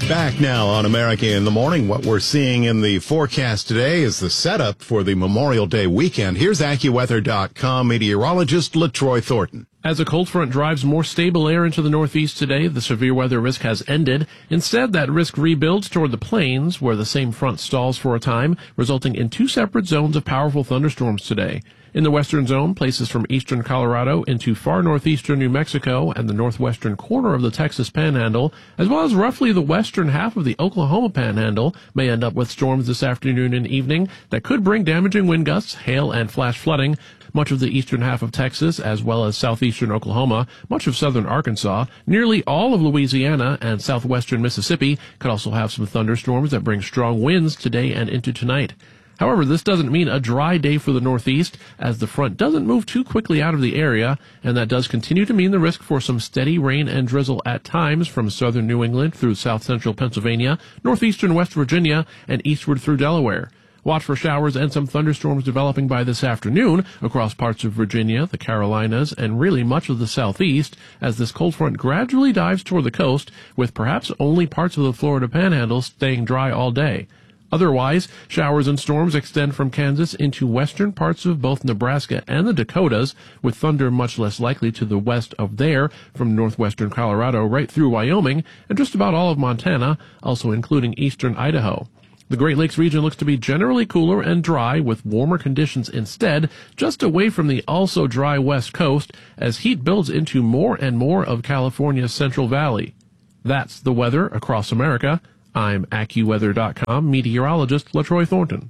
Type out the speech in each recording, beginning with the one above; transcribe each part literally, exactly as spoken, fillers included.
Back now on America in the Morning. What we're seeing in the forecast today is the setup for the Memorial Day weekend. Here's AccuWeather dot com meteorologist LaTroy Thornton. As a cold front drives more stable air into the northeast today, the severe weather risk has ended. Instead, that risk rebuilds toward the plains, where the same front stalls for a time, resulting in two separate zones of powerful thunderstorms today. In the western zone, places from eastern Colorado into far northeastern New Mexico and the northwestern corner of the Texas Panhandle, as well as roughly the western half of the Oklahoma Panhandle, may end up with storms this afternoon and evening that could bring damaging wind gusts, hail, and flash flooding. Much of the eastern half of Texas, as well as southeastern Oklahoma, much of southern Arkansas, nearly all of Louisiana, and southwestern Mississippi could also have some thunderstorms that bring strong winds today and into tonight. However, this doesn't mean a dry day for the Northeast, as the front doesn't move too quickly out of the area, and that does continue to mean the risk for some steady rain and drizzle at times from southern New England through south-central Pennsylvania, northeastern West Virginia, and eastward through Delaware. Watch for showers and some thunderstorms developing by this afternoon across parts of Virginia, the Carolinas, and really much of the southeast as this cold front gradually dives toward the coast, with perhaps only parts of the Florida Panhandle staying dry all day. Otherwise, showers and storms extend from Kansas into western parts of both Nebraska and the Dakotas, with thunder much less likely to the west of there from northwestern Colorado right through Wyoming and just about all of Montana, also including eastern Idaho. The Great Lakes region looks to be generally cooler and dry, with warmer conditions instead, just away from the also dry west coast, as heat builds into more and more of California's Central Valley. That's the weather across America. I'm AccuWeather dot com meteorologist LaTroy Thornton.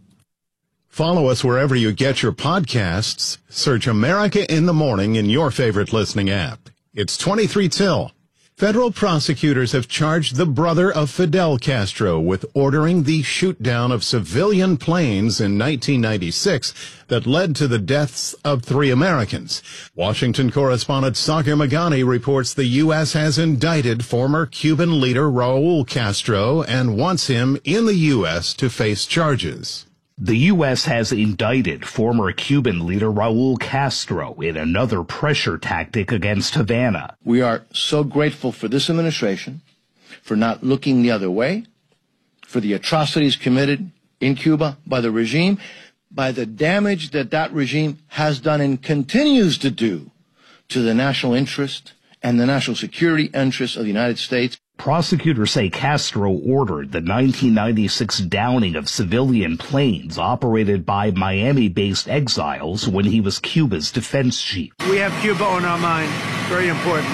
Follow us wherever you get your podcasts. Search America in the Morning in your favorite listening app. It's twenty-three till. Federal prosecutors have charged the brother of Fidel Castro with ordering the shoot-down of civilian planes in nineteen ninety-six that led to the deaths of three Americans. Washington correspondent Sagar Meghani reports the U S has indicted former Cuban leader Raul Castro and wants him in the U S to face charges. The U S has indicted former Cuban leader Raul Castro in another pressure tactic against Havana. We are so grateful for this administration for not looking the other way, for the atrocities committed in Cuba by the regime, by the damage that that regime has done and continues to do to the national interest and the national security interests of the United States. Prosecutors say Castro ordered the nineteen ninety-six downing of civilian planes operated by Miami-based exiles when he was Cuba's defense chief. We have Cuba on our mind. Very important.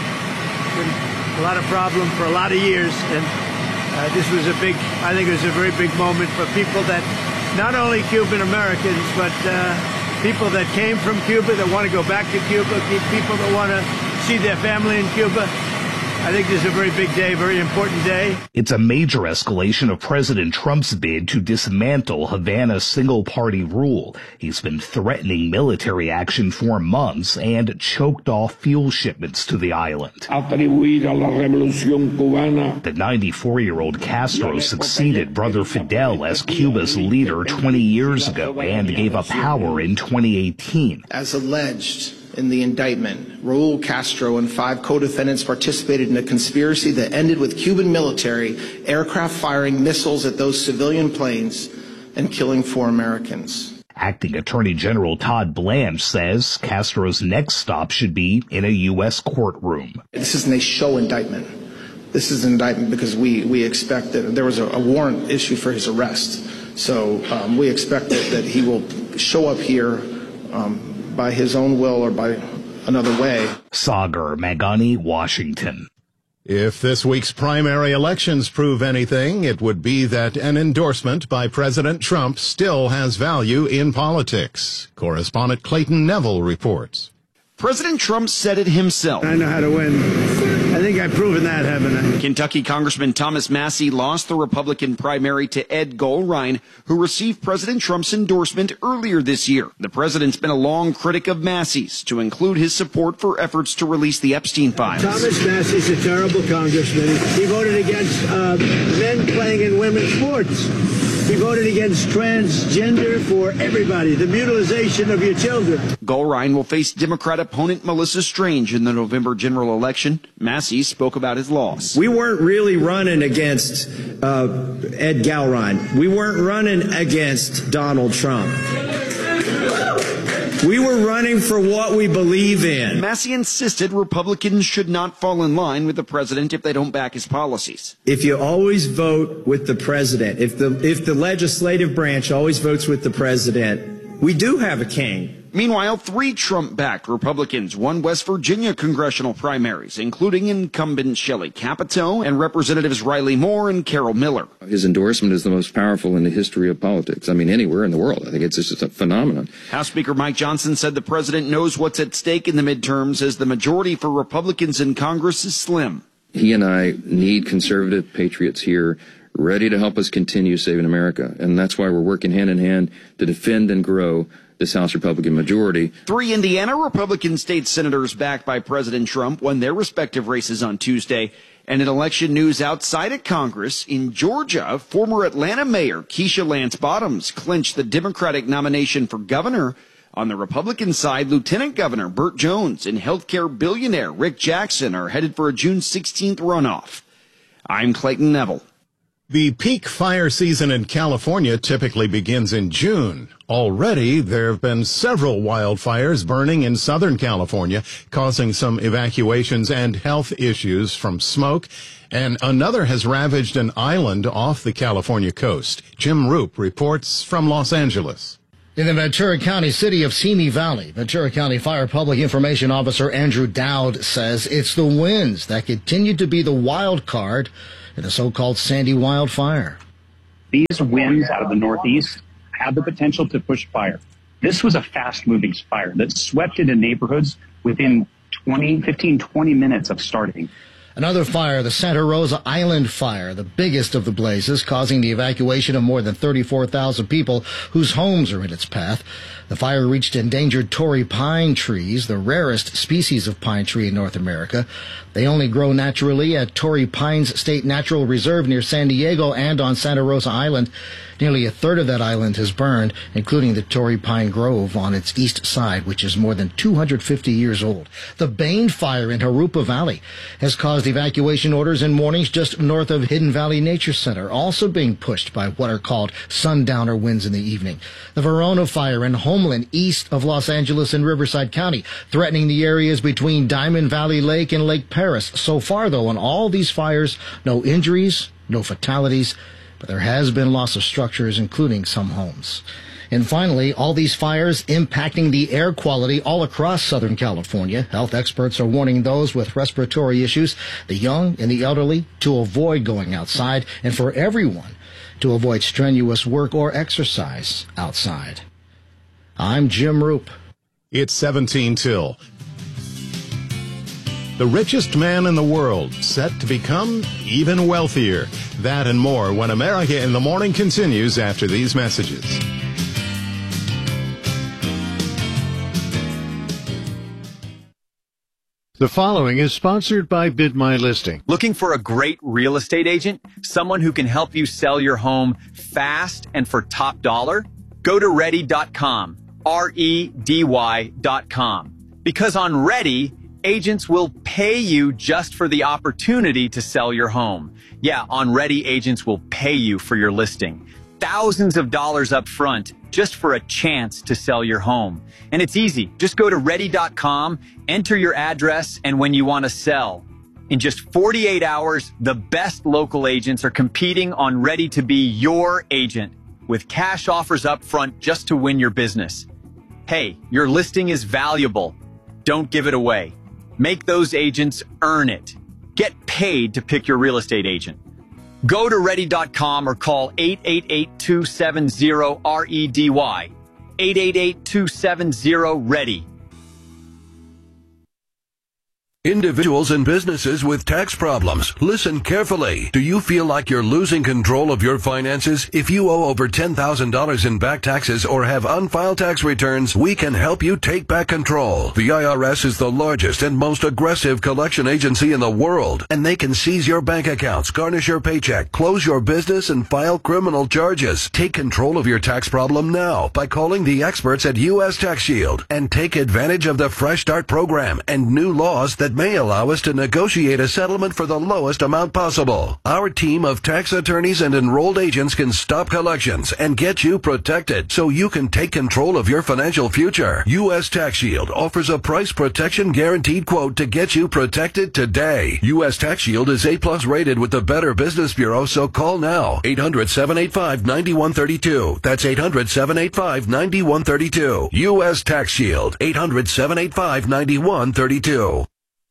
Been a lot of problems for a lot of years, and uh, this was a big, I think it was a very big moment for people that, not only Cuban Americans, but uh, people that came from Cuba that want to go back to Cuba, people that want to see their family in Cuba. I think this is a very big day, very important day. It's a major escalation of President Trump's bid to dismantle Havana's single-party rule. He's been threatening military action for months and choked off fuel shipments to the island. The ninety-four-year-old Castro succeeded brother Fidel as Cuba's leader twenty years ago and gave up power in twenty eighteen. As alleged in the indictment, Raul Castro and five co-defendants participated in a conspiracy that ended with Cuban military aircraft firing missiles at those civilian planes and killing four Americans. Acting Attorney General Todd Blanche says Castro's next stop should be in a U S courtroom. This isn't a show indictment. This is an indictment because we, we expect that there was a, a warrant issued for his arrest. So um, we expect that, that he will show up here um, by his own will or by another way. Sagar Meghani, Washington. If this week's primary elections prove anything, it would be that an endorsement by President Trump still has value in politics. Correspondent Clayton Neville reports. President Trump said it himself. I know how to win. I think I've proven that, haven't I? Kentucky Congressman Thomas Massie lost the Republican primary to Ed Goldrein, who received President Trump's endorsement earlier this year. The president's been a long critic of Massie's, to include his support for efforts to release the Epstein files. Thomas Massie's a terrible congressman. He voted against uh, men playing in women's sports. He voted against transgender for everybody, the mutilization of your children. Goldrein will face Democrat opponent Melissa Strange in the November general election. Massey spoke about his loss. We weren't really running against uh, Ed Gowron. We weren't running against Donald Trump. We were running for what we believe in. Massey insisted Republicans should not fall in line with the president if they don't back his policies. If you always vote with the president, if the if the legislative branch always votes with the president, we do have a king. Meanwhile, three Trump-backed Republicans won West Virginia congressional primaries, including incumbent Shelley Capito and Representatives Riley Moore and Carol Miller. His endorsement is the most powerful in the history of politics. I mean, anywhere in the world. I think it's just a phenomenon. House Speaker Mike Johnson said the president knows what's at stake in the midterms as the majority for Republicans in Congress is slim. He and I need conservative patriots here ready to help us continue saving America. And that's why we're working hand in hand to defend and grow this House Republican majority. Three Indiana Republican state senators backed by President Trump won their respective races on Tuesday. And in election news outside of Congress, in Georgia, former Atlanta Mayor Keisha Lance Bottoms clinched the Democratic nomination for governor. On the Republican side, Lieutenant Governor Burt Jones and healthcare billionaire Rick Jackson are headed for a June sixteenth runoff. I'm Clayton Neville. The peak fire season in California typically begins in June. Already, there have been several wildfires burning in Southern California, causing some evacuations and health issues from smoke. And another has ravaged an island off the California coast. Jim Roop reports from Los Angeles. In the Ventura County city of Simi Valley, Ventura County Fire Public Information Officer Andrew Dowd says it's the winds that continue to be the wild card in the so-called Sandy wildfire. These winds out of the northeast have the potential to push fire. This was a fast-moving fire that swept into neighborhoods within twenty, fifteen, twenty minutes of starting. Another fire, the Santa Rosa Island fire, the biggest of the blazes, causing the evacuation of more than thirty-four thousand people whose homes are in its path. The fire reached endangered Torrey pine trees, the rarest species of pine tree in North America. They only grow naturally at Torrey Pines State Natural Reserve near San Diego and on Santa Rosa Island. Nearly a third of that island has burned, including the Torrey Pine Grove on its east side, which is more than two hundred fifty years old. The Bane fire in Jurupa Valley has caused evacuation orders in mornings just north of Hidden Valley Nature Center, also being pushed by what are called sundowner winds in the evening. The Verona fire in Homeland, east of Los Angeles and Riverside County, threatening the areas between Diamond Valley Lake and Lake Paris. So far, though, on all these fires, no injuries, no fatalities, but there has been loss of structures, including some homes. And finally, all these fires impacting the air quality all across Southern California. Health experts are warning those with respiratory issues, the young and the elderly, to avoid going outside, and for everyone to avoid strenuous work or exercise outside. I'm Jim Roop. It's seventeen till. The richest man in the world set to become even wealthier. That and more when America in the Morning continues after these messages. The following is sponsored by Bid My Listing. Looking for a great real estate agent? Someone who can help you sell your home fast and for top dollar? Go to ready dot com, R E D Y dot com. Because on Ready, agents will pay you just for the opportunity to sell your home. Yeah, on Ready, agents will pay you for your listing. Thousands of dollars up front just for a chance to sell your home. And it's easy. Just go to ready dot com, enter your address, and when you want to sell. In just forty-eight hours, the best local agents are competing on Ready to be your agent with cash offers up front just to win your business. Hey, your listing is valuable. Don't give it away. Make those agents earn it. Get paid to pick your real estate agent. Go to ready dot com or call eight eight eight, two seven zero, R E D Y. eight eight eight, two seven zero, READY. Individuals and businesses with tax problems, listen carefully. Do you feel like you're losing control of your finances? If you owe over ten thousand dollars in back taxes or have unfiled tax returns, we can help you take back control. The I R S is the largest and most aggressive collection agency in the world, and they can seize your bank accounts, garnish your paycheck, close your business, and file criminal charges. Take control of your tax problem now by calling the experts at U S Tax Shield and take advantage of the Fresh Start program and new laws that may allow us to negotiate a settlement for the lowest amount possible. Our team of tax attorneys and enrolled agents can stop collections and get you protected so you can take control of your financial future. U S Tax Shield offers a price protection guaranteed quote to get you protected today. U S Tax Shield is A plus rated with the Better Business Bureau, so call now. eight hundred, seven eight five, nine one three two. That's eight hundred, seven eight five, nine one three two. U S Tax Shield. eight hundred, seven eight five, nine one three two.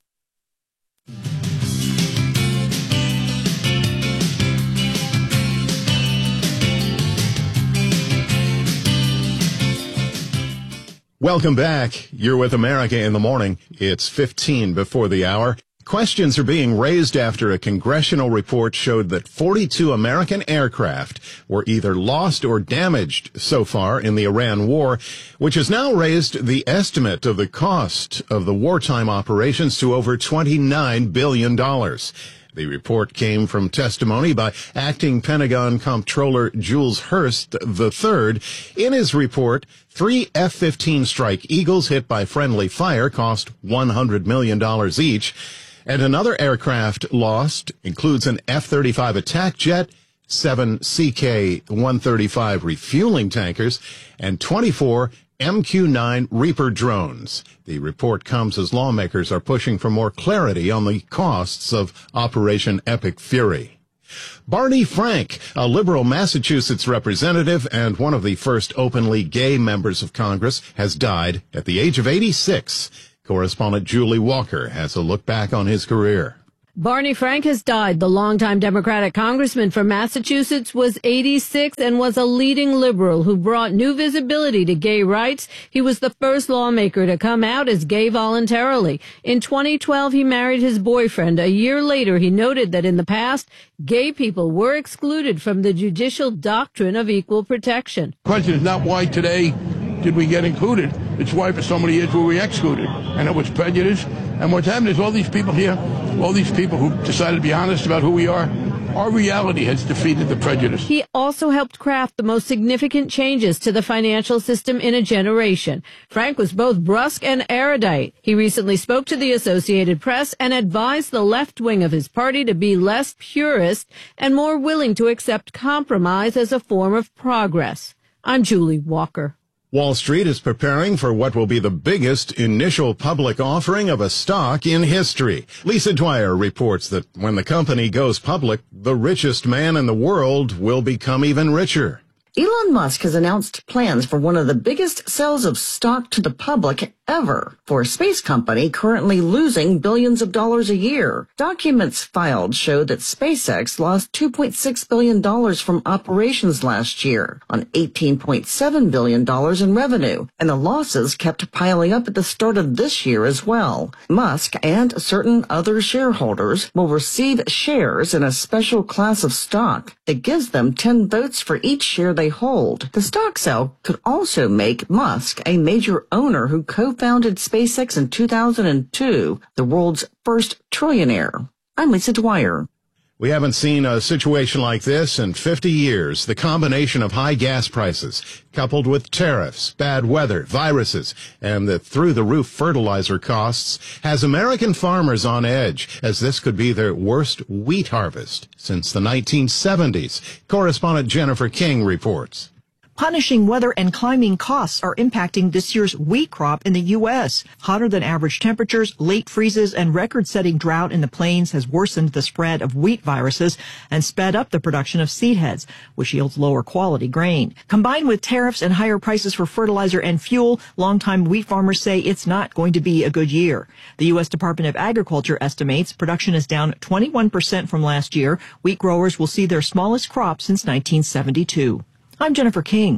Welcome back. You're with America in the Morning. It's fifteen before the hour. Questions are being raised after a congressional report showed that forty-two American aircraft were either lost or damaged so far in the Iran war, which has now raised the estimate of the cost of the wartime operations to over twenty-nine billion dollars. The report came from testimony by Acting Pentagon Comptroller Jules Hurst the third. In his report, three F fifteen Strike Eagles hit by friendly fire cost one hundred million dollars each, and another aircraft lost includes an F thirty-five attack jet, seven C K one thirty-five refueling tankers, and twenty-four M Q nine Reaper drones. The report comes as lawmakers are pushing for more clarity on the costs of Operation Epic Fury. Barney Frank, a liberal Massachusetts representative and one of the first openly gay members of Congress, has died at the age of eighty-six. Correspondent Julie Walker has a look back on his career. Barney Frank has died. The longtime Democratic congressman from Massachusetts was eighty-six and was a leading liberal who brought new visibility to gay rights. He was the first lawmaker to come out as gay voluntarily. In twenty twelve, he married his boyfriend. A year later, he noted that in the past, gay people were excluded from the judicial doctrine of equal protection. The question is not why today did we get included. It's why for so many years were we excluded. And it was prejudice. And what's happened is all these people here, all these people who decided to be honest about who we are, our reality has defeated the prejudice. He also helped craft the most significant changes to the financial system in a generation. Frank was both brusque and erudite. He recently spoke to the Associated Press and advised the left wing of his party to be less purist and more willing to accept compromise as a form of progress. I'm Julie Walker. Wall Street is preparing for what will be the biggest initial public offering of a stock in history. Lisa Dwyer reports that when the company goes public, the richest man in the world will become even richer. Elon Musk has announced plans for one of the biggest sales of stock to the public ever for a space company currently losing billions of dollars a year. Documents filed show that SpaceX lost two point six billion dollars from operations last year on eighteen point seven billion dollars in revenue, and the losses kept piling up at the start of this year as well. Musk and certain other shareholders will receive shares in a special class of stock that gives them ten votes for each share they hold. The stock sale could also make Musk a major owner who co-founded SpaceX in two thousand two, the world's first trillionaire. I'm Lisa Dwyer. We haven't seen a situation like this in fifty years. The combination of high gas prices, coupled with tariffs, bad weather, viruses, and the through-the-roof fertilizer costs, has American farmers on edge, as this could be their worst wheat harvest since the nineteen seventies. Correspondent Jennifer King reports. Punishing weather and climbing costs are impacting this year's wheat crop in the U S. Hotter than average temperatures, late freezes, and record-setting drought in the plains has worsened the spread of wheat viruses and sped up the production of seed heads, which yields lower quality grain. Combined with tariffs and higher prices for fertilizer and fuel, longtime wheat farmers say it's not going to be a good year. The U S Department of Agriculture estimates production is down twenty-one percent from last year. Wheat growers will see their smallest crop since nineteen seventy-two. I'm Jennifer King.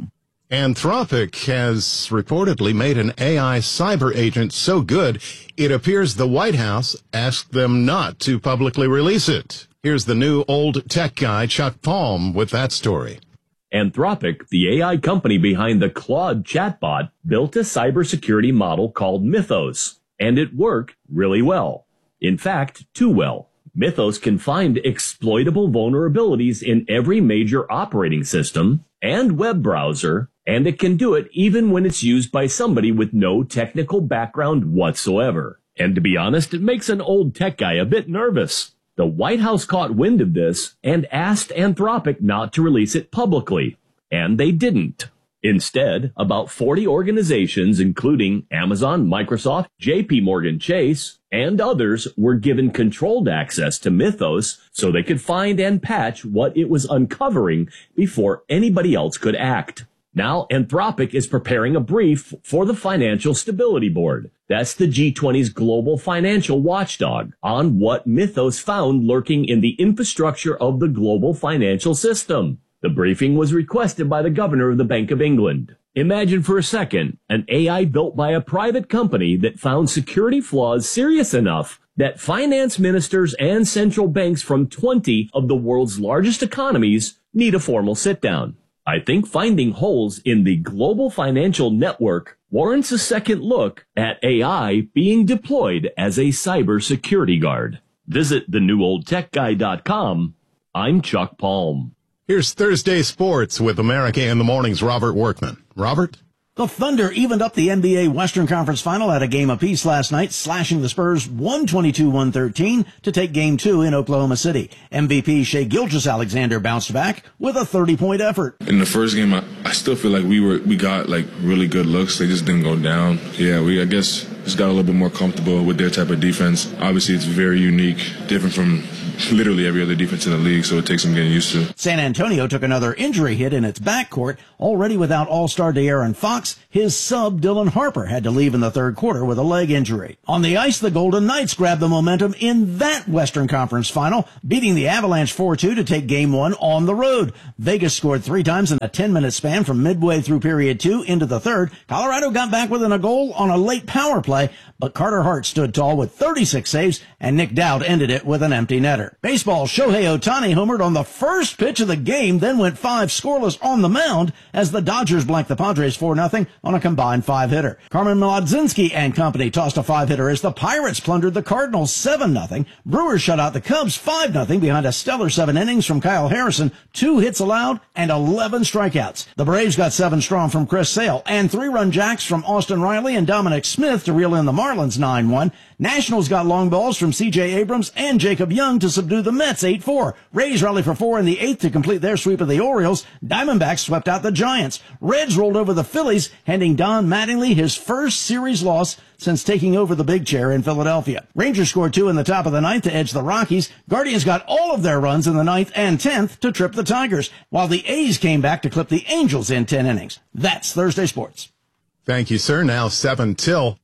Anthropic has reportedly made an A I cyber agent so good, it appears the White House asked them not to publicly release it. Here's the new old tech guy, Chuck Palm, with that story. Anthropic, the A I company behind the Claude chatbot, built a cybersecurity model called Mythos, and it worked really well. In fact, too well. Mythos can find exploitable vulnerabilities in every major operating system and web browser, and it can do it even when it's used by somebody with no technical background whatsoever. And to be honest, it makes an old tech guy a bit nervous. The White House caught wind of this and asked Anthropic not to release it publicly, and they didn't. Instead, about forty organizations, including Amazon, Microsoft, J P Morgan Chase, and others, were given controlled access to Mythos so they could find and patch what it was uncovering before anybody else could act. Now, Anthropic is preparing a brief for the Financial Stability Board. That's the G twenty's global financial watchdog, on what Mythos found lurking in the infrastructure of the global financial system. The briefing was requested by the governor of the Bank of England. Imagine for a second an A I built by a private company that found security flaws serious enough that finance ministers and central banks from twenty of the world's largest economies need a formal sit-down. I think finding holes in the global financial network warrants a second look at A I being deployed as a cybersecurity guard. Visit the new old tech guy dot com. I'm Chuck Palm. Here's Thursday Sports with America in the Morning's Robert Workman. Robert? The Thunder evened up the N B A Western Conference Final at a game apiece last night, slashing the Spurs one twenty-two one thirteen to take Game two in Oklahoma City. M V P Shai Gilgeous-Alexander bounced back with a thirty-point effort. In the first game, I, I still feel like we were we got like really good looks. They just didn't go down. Yeah, we I guess just got a little bit more comfortable with their type of defense. Obviously, it's very unique, different from literally every other defense in the league, so it takes some getting used to. San Antonio took another injury hit in its backcourt. Already without all-star De'Aaron Fox, his sub Dylan Harper had to leave in the third quarter with a leg injury. On the ice, the Golden Knights grabbed the momentum in that Western Conference Final, beating the Avalanche four two to take Game one on the road. Vegas scored three times in a ten-minute span from midway through period two into the third. Colorado got back within a goal on a late power play, but Carter Hart stood tall with thirty-six saves, and Nick Dowd ended it with an empty netter. Baseball, Shohei Ohtani homered on the first pitch of the game, then went five scoreless on the mound as the Dodgers blanked the Padres four nothing on a combined five-hitter. Carmen Mlodzinski and company tossed a five-hitter as the Pirates plundered the Cardinals seven nothing. Brewers shut out the Cubs five nothing behind a stellar seven innings from Kyle Harrison, two hits allowed, and eleven strikeouts. The Braves got seven strong from Chris Sale and three-run jacks from Austin Riley and Dominic Smith to reel in the Marlins nine one. Nationals got long balls from C J Abrams and Jacob Young to subdue the Mets eight four. Rays rallied for four in the eighth to complete their sweep of the Orioles. Diamondbacks swept out the Giants. Reds rolled over the Phillies, handing Don Mattingly his first series loss since taking over the big chair in Philadelphia. Rangers scored two in the top of the ninth to edge the Rockies. Guardians got all of their runs in the ninth and tenth to trip the Tigers, while the A's came back to clip the Angels in ten innings. That's Thursday Sports. Thank you, sir. Now seven till.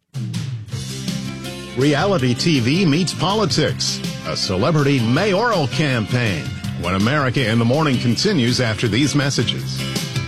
Reality T V meets politics. A celebrity mayoral campaign. When America in the Morning continues after these messages.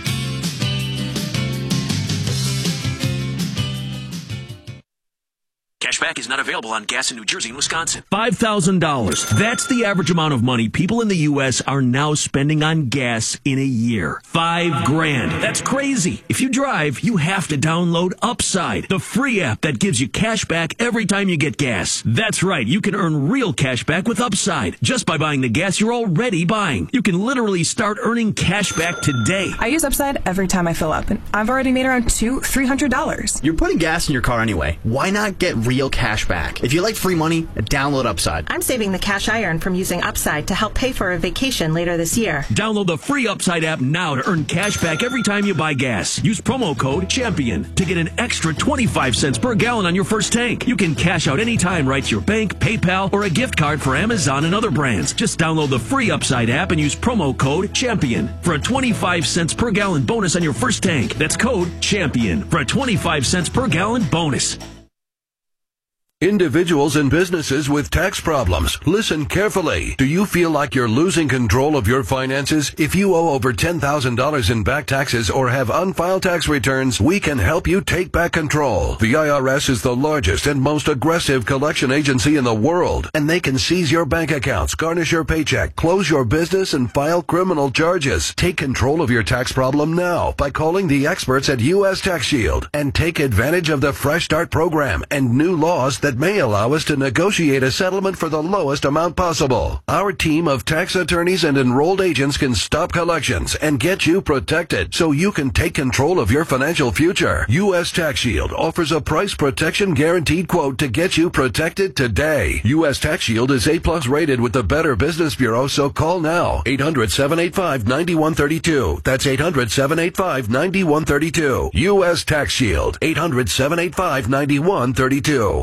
Cashback is not available on gas in New Jersey and Wisconsin. five thousand dollars. That's the average amount of money people in the U S are now spending on gas in a year. Five grand. That's crazy. If you drive, you have to download Upside, the free app that gives you cash back every time you get gas. That's right. You can earn real cash back with Upside just by buying the gas you're already buying. You can literally start earning cash back today. I use Upside every time I fill up, and I've already made around two, three hundred dollars. You're putting gas in your car anyway. Why not get real cash back? If you like free money, download Upside. I'm saving the cash I earn from using Upside to help pay for a vacation later this year. Download the free Upside app now to earn cash back every time you buy gas. Use promo code CHAMPION to get an extra twenty-five cents per gallon on your first tank. You can cash out anytime right to your bank, PayPal, or a gift card for Amazon and other brands. Just download the free Upside app and use promo code CHAMPION for a twenty-five cents per gallon bonus on your first tank. That's code CHAMPION for a twenty-five cents per gallon bonus. Individuals and businesses with tax problems, listen carefully. Do you feel like you're losing control of your finances? If you owe over ten thousand dollars in back taxes or have unfiled tax returns, we can help you take back control. The I R S is the largest and most aggressive collection agency in the world, and they can seize your bank accounts, garnish your paycheck, close your business, and file criminal charges. Take control of your tax problem now by calling the experts at U S Tax Shield and take advantage of the Fresh Start program and new laws that that may allow us to negotiate a settlement for the lowest amount possible. Our team of tax attorneys and enrolled agents can stop collections and get you protected so you can take control of your financial future. U S Tax Shield offers a price protection guaranteed quote to get you protected today. U S Tax Shield is A plus rated with the Better Business Bureau, so call now. eight hundred, seven eight five, nine one three two. That's eight hundred, seven eight five, nine one three two. U S Tax Shield. eight hundred, seven eight five, nine one three two.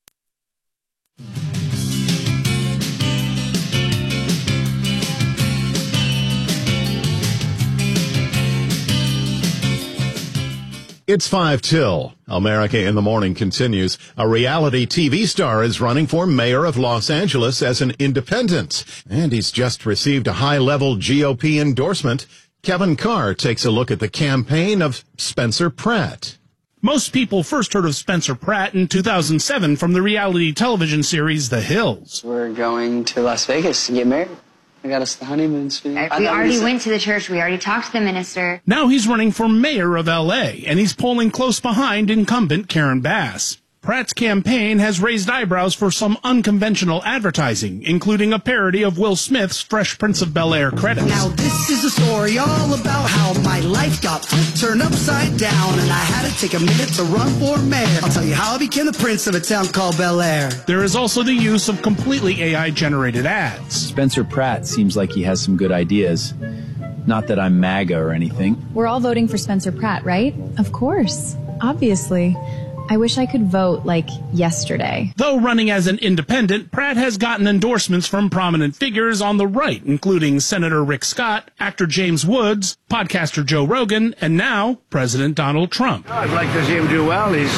It's five till. America in the Morning continues. A reality T V star is running for mayor of Los Angeles as an independent, and he's just received a high-level G O P endorsement. Kevin Carr takes a look at the campaign of Spencer Pratt. Most people first heard of Spencer Pratt in two thousand seven from the reality television series The Hills. We're going to Las Vegas to get married. I got us the honeymoon suite. We already went to the church. We already talked to the minister. Now he's running for mayor of L A, and he's polling close behind incumbent Karen Bass. Pratt's campaign has raised eyebrows for some unconventional advertising, including a parody of Will Smith's Fresh Prince of Bel-Air credits. Now this is a story all about how my life got flipped, turned upside down, and I had to take a minute to run for mayor. I'll tell you how I became the prince of a town called Bel-Air. There is also the use of completely A I-generated ads. Spencer Pratt seems like he has some good ideas. Not that I'm MAGA or anything. We're all voting for Spencer Pratt, right? Of course. Obviously. I wish I could vote, like, yesterday. Though running as an independent, Pratt has gotten endorsements from prominent figures on the right, including Senator Rick Scott, actor James Woods, podcaster Joe Rogan, and now President Donald Trump. I'd like to see him do well. He's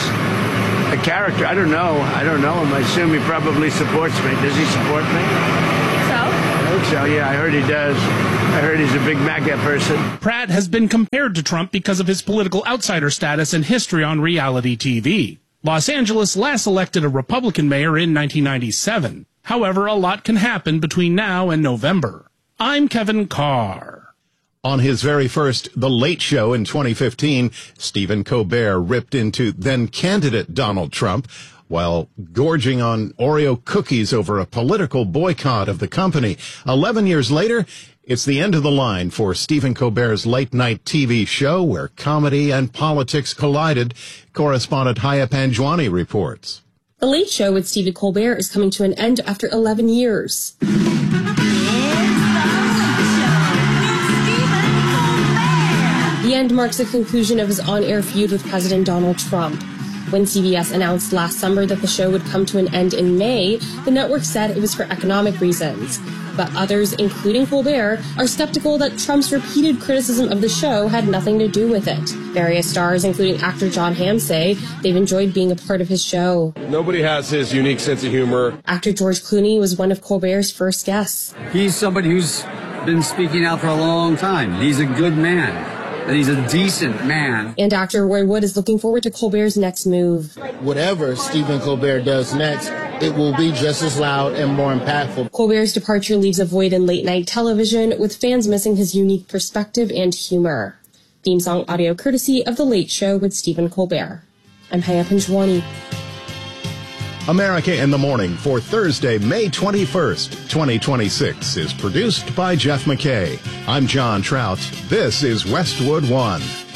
a character. I don't know. I don't know him. I assume he probably supports me. Does he support me? I think so, yeah, I heard he does. I heard he's a big MAGA person. Pratt has been compared to Trump because of his political outsider status and history on reality T V. Los Angeles last elected a Republican mayor in nineteen ninety-seven. However, a lot can happen between now and November. I'm Kevin Carr. On his very first The Late Show in twenty fifteen, Stephen Colbert ripped into then-candidate Donald Trump while gorging on Oreo cookies over a political boycott of the company. Eleven years later, it's the end of the line for Stephen Colbert's late-night T V show where comedy and politics collided. Correspondent Haya Panjwani reports. The Late Show with Stephen Colbert is coming to an end after eleven years. The end marks the conclusion of his on-air feud with President Donald Trump. When C B S announced last summer that the show would come to an end in May, the network said it was for economic reasons. But others, including Colbert, are skeptical that Trump's repeated criticism of the show had nothing to do with it. Various stars, including actor Jon Hamm, say they've enjoyed being a part of his show. Nobody has his unique sense of humor. Actor George Clooney was one of Colbert's first guests. He's somebody who's been speaking out for a long time. He's a good man. That he's a decent man. And actor Roy Wood is looking forward to Colbert's next move. Whatever Stephen Colbert does next, it will be just as loud and more impactful. Colbert's departure leaves a void in late-night television, with fans missing his unique perspective and humor. Theme song audio courtesy of The Late Show with Stephen Colbert. I'm Haya Panjwani. America in the Morning for Thursday, May twenty-first, twenty twenty-six is produced by Jeff McKay. I'm John Trout. This is Westwood One.